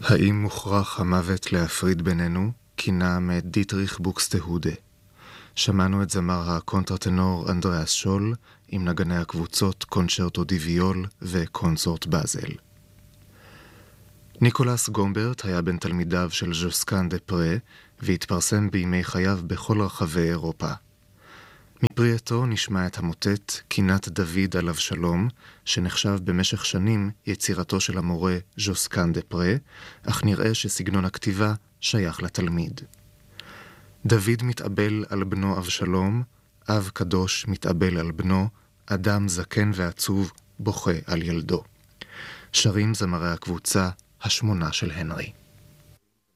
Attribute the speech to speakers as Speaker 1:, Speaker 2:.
Speaker 1: האם מוכרח המוות להפריד בינינו? קינה מאת דיטריך בוקסטהודה. שמענו את זמר הקונטרטנור אנדריאס שול עם נגני הקבוצות קונצ'רטו די ויול וקונסורט באזל. ניקולס גומברט היה בין תלמידיו של ז'וסקן דה פרה והתפרסם בימי חייו בכל רחבי אירופה. מפרי עטו נשמע את המוטט קינת דוד עליו שלום, שנחשב במשך שנים יצירתו של המורה ז'וסקן דה פרה, אך נראה שסגנון הכתיבה שייך לתלמיד. דוד מתאבל על בנו אבשלום, אב קדוש מתאבל על בנו, אדם זקן ועצוב בוכה על ילדו. שרים זמרי הקבוצה השמונה של הנרי.